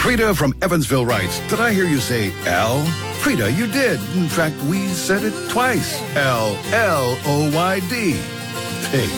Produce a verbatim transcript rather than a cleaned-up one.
Frida from Evansville writes, did I hear you say L? Frida, you did. In fact, we said it twice. L L O Y D. Pig.